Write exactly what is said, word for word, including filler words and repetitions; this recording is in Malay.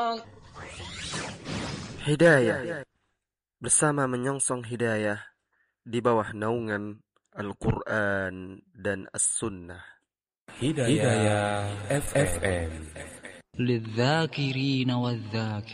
Hidayah bersama menyongsong hidayah di bawah naungan Al-Quran dan As-Sunnah. Hidayah F M للذاكرين والذاكرات